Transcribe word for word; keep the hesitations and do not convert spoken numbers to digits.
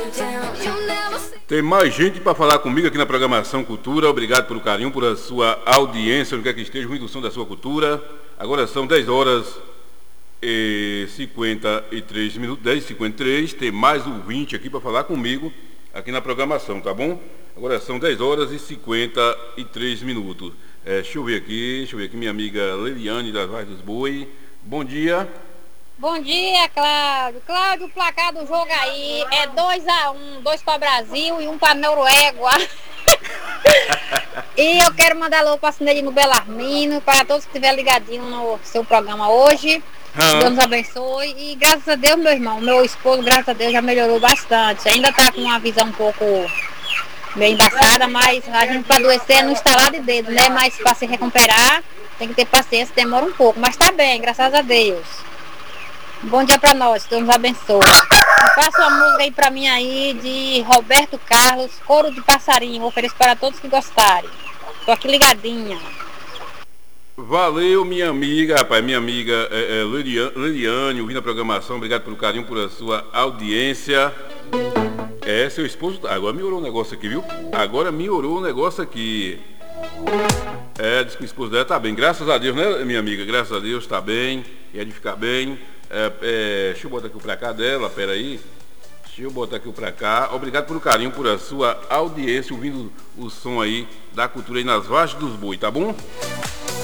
Tem mais gente para falar comigo aqui na programação Cultura. Obrigado pelo carinho, por a sua audiência, onde quer que esteja, ruim do som da sua cultura. Agora são dez horas e cinquenta e três minutos, dez e cinquenta e três. Tem mais um vinte aqui para falar comigo aqui na programação, tá bom? Agora são dez horas e cinquenta e três minutos. É, deixa eu ver aqui, deixa eu ver aqui, minha amiga Leliane das Vaz dos Boi. Bom dia. Bom dia, Cláudio. Cláudio, o placar do jogo aí é dois a um, dois para Brasil e um para Noruega. E eu quero mandar alô para a Cineide no Belarmino, para todos que estiverem ligadinhos no seu programa hoje. Ah. Deus nos abençoe. E graças a Deus, meu irmão, meu esposo, graças a Deus, já melhorou bastante. Ainda está com uma visão um pouco meio embaçada, mas a gente para adoecer é no estalar de dedo, né? Mas para se recuperar, tem que ter paciência, demora um pouco. Mas está bem, graças a Deus. Bom dia pra nós, Deus nos abençoe. Passa uma música aí pra mim aí de Roberto Carlos, Coro de Passarinho. Vou oferecer para todos que gostarem. Tô aqui ligadinha. Valeu, minha amiga, rapaz, minha amiga é, é, Liliane, Liliane, ouvindo a programação. Obrigado pelo carinho, por a sua audiência. É, seu esposo, agora melhorou o negócio aqui, viu? Agora melhorou o negócio aqui. É, diz que o esposo dela tá bem, graças a Deus, né, minha amiga? Graças a Deus, tá bem, e é de ficar bem. É, é, deixa eu botar aqui o pra cá dela, peraí. Deixa eu botar aqui o pra cá. Obrigado pelo carinho, por a sua audiência, ouvindo o som aí da cultura aí nas Vozes dos Boi, tá bom?